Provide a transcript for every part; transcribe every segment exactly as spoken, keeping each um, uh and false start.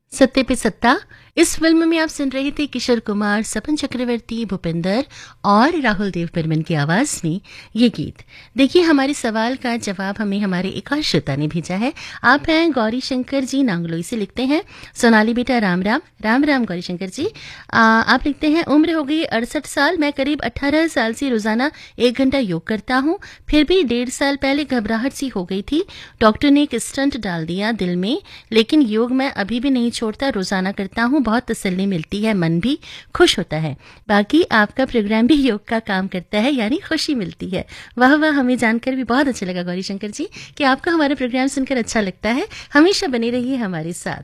सत्ते पे सत्ता। इस फिल्म में आप सुन रहे थे किशोर कुमार, सपन चक्रवर्ती, भूपिंदर और राहुल देव बर्मन की आवाज में ये गीत। देखिए, हमारे सवाल का जवाब हमें हमारे एक और श्रोता ने भेजा है। आप हैं गौरी शंकर जी, नांगलोई से लिखते हैं। सोनाली बेटा राम राम राम राम गौरी शंकर जी। आ, आप लिखते हैं, उम्र हो गई अड़सठ साल। मैं करीब अट्ठारह साल से रोजाना एक घंटा योग करता हूँ। फिर भी डेढ़ साल पहले घबराहट सी हो गई थी। डॉक्टर ने एक स्टंट डाल दिया दिल में, लेकिन योग मैं अभी भी नहीं छोड़ता, रोजाना करता हूँ। बहुत तसल्ली मिलती है, मन भी खुश होता है। बाकी आपका प्रोग्राम भी योग का काम करता है, यानी खुशी मिलती है। वाह वाह, हमें जानकर भी बहुत अच्छा लगा गौरी शंकर जी कि आपको हमारा प्रोग्राम सुनकर अच्छा लगता है। हमेशा बने रहिए हमारे साथ।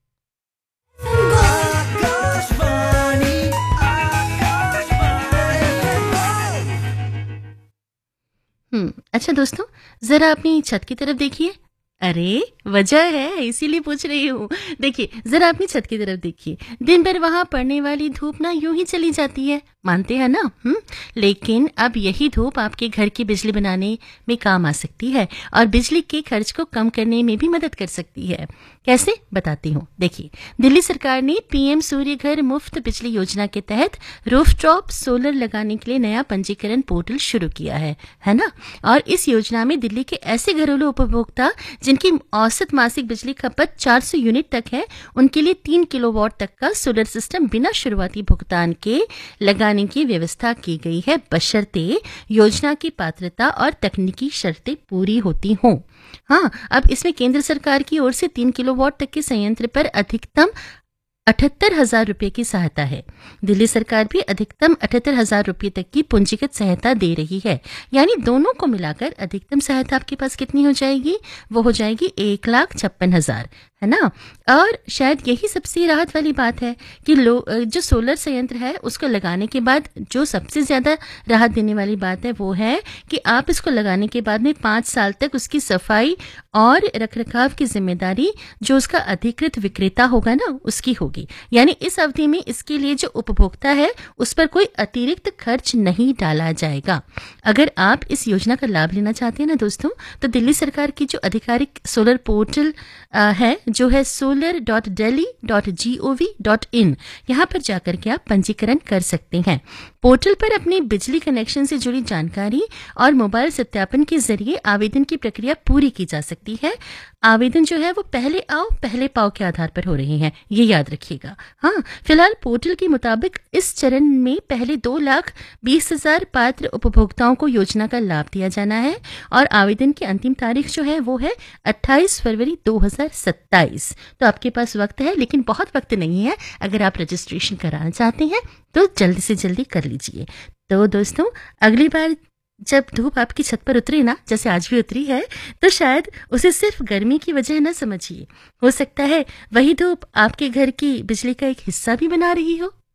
हम्म अच्छा दोस्तों, जरा अपनी छत की तरफ देखिए। अरे, वजह है इसीलिए पूछ रही हूँ। देखिए, जरा अपनी छत की तरफ देखिए। दिन भर वहां पड़ने वाली धूप ना यूं ही चली जाती है, मानते हैं ना? हम्म लेकिन अब यही धूप आपके घर की बिजली बनाने में काम आ सकती है और बिजली के खर्च को कम करने में भी मदद कर सकती है। कैसे, बताती हूँ। देखिए, दिल्ली सरकार ने पीएम सूर्य घर मुफ्त बिजली योजना के तहत रूफटॉप सोलर लगाने के लिए नया पंजीकरण पोर्टल शुरू किया है है ना? और इस योजना में दिल्ली के ऐसे घरेलू उपभोक्ता जिनकी औसत मासिक बिजली खपत चार सौ यूनिट तक है, उनके लिए तीन किलोवाट तक का सोलर सिस्टम बिना शुरुआती भुगतान के लगाने की व्यवस्था की गई है, बशर्ते योजना की पात्रता और तकनीकी शर्तें पूरी होती हों। हाँ, अब इसमें केंद्र सरकार की ओर से तीन किलोवाट तक के संयंत्र पर अधिकतम अठहत्तर हजार रुपए की सहायता है। दिल्ली सरकार भी अधिकतम अठहत्तर हजार रुपए तक की पूंजीगत सहायता दे रही है। यानी दोनों को मिलाकर अधिकतम सहायता आपके पास कितनी हो जाएगी? वो हो जाएगी एक लाख छप्पन हजार, है ना? और शायद यही सबसे राहत वाली बात है कि लो जो सोलर संयंत्र है उसको लगाने के बाद जो सबसे ज्यादा राहत देने वाली बात है वो है कि आप इसको लगाने के बाद में पांच साल तक उसकी सफाई और रखरखाव की जिम्मेदारी जो उसका अधिकृत विक्रेता होगा ना, उसकी होगी। यानी इस अवधि में इसके लिए जो उपभोक्ता है उस पर कोई अतिरिक्त खर्च नहीं डाला जाएगा। अगर आप इस योजना का लाभ लेना चाहते हैं ना दोस्तों, तो दिल्ली सरकार की जो आधिकारिक सोलर पोर्टल है जो है solar dot Delhi dot G O V dot in, यहाँ पर जाकर के आप पंजीकरण कर सकते हैं। पोर्टल पर अपने बिजली कनेक्शन से जुड़ी जानकारी और मोबाइल सत्यापन के जरिए आवेदन की प्रक्रिया पूरी की जा सकती है। आवेदन जो है वो पहले आओ पहले पाओ के आधार पर हो रहे हैं, ये याद रखिएगा। हाँ, फिलहाल पोर्टल के मुताबिक इस चरण में पहले दो लाख बीस हजार पात्र उपभोक्ताओं को योजना का लाभ दिया जाना है और आवेदन की अंतिम तारीख जो है वो है अट्ठाईस फरवरी दो हजार सत्ताईस। तो आपके पास वक्त है, लेकिन बहुत वक्त नहीं है। अगर आप रजिस्ट्रेशन कराना चाहते हैं तो जल्दी से जल्दी कर लीजिए। तो दोस्तों, अगली बार जब धूप आपकी छत पर उतरे ना, जैसे आज भी उतरी है, तो शायद उसे सिर्फ गर्मी की वजह न समझिए। हो सकता है वही धूप आपके घर की बिजली का एक हिस्सा भी बना रही हो।